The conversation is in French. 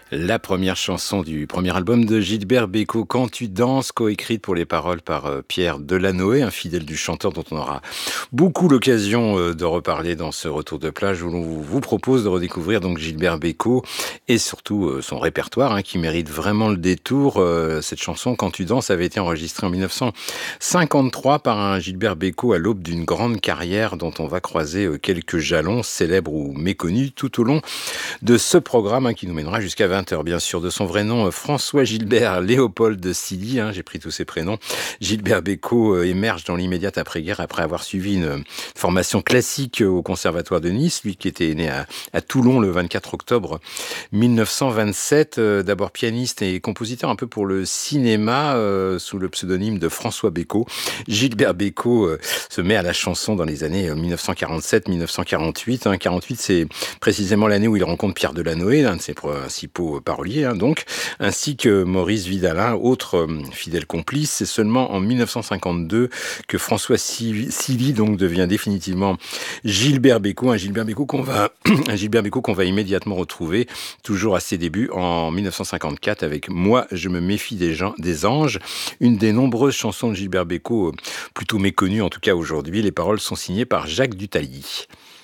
La première chanson du premier album de Gilbert Bécaud, Quand tu danses, coécrite pour les paroles par Pierre Delanoë, un fidèle du chanteur dont on aura beaucoup l'occasion de reparler dans ce retour de plage où l'on vous propose de redécouvrir donc Gilbert Bécaud et surtout son répertoire qui mérite vraiment le détour. Cette chanson, Quand tu danses, avait été enregistrée en 1953 par un Gilbert Bécaud à l'aube d'une grande carrière dont on va croiser quelques jalons célèbres ou méconnus tout au long de ce programme qui nous mènera jusqu'à 20h, bien sûr. De son vrai nom, François Gilbert Léopold de Silly, j'ai pris tous ses prénoms. Gilbert Bécaud émerge dans l'immédiate après-guerre après avoir suivi une formation classique au Conservatoire de Nice, lui qui était né à Toulon le 24 octobre 1927. D'abord pianiste et compositeur un peu pour le cinéma sous le pseudonyme de François Bécaud. Gilbert Bécaud se met à la chanson dans les années 1947-1948. 48, c'est précisément l'année où il rencontre Pierre Delanoë, l'un de ses principaux paroliers, donc, ainsi que Maurice Vidalin, autre fidèle complice. C'est seulement en 1952 que François Silly donc devient définitivement Gilbert Bécaud, un Gilbert Bécaud qu'on va, un Gilbert Bécaud qu'on va immédiatement retrouver, toujours à ses débuts en 1954 avec Moi, je me méfie des anges, une des nombreuses chansons de Gilbert Bécaud plutôt méconnues en tout cas aujourd'hui. Les paroles sont signées par Jacques Duthailly.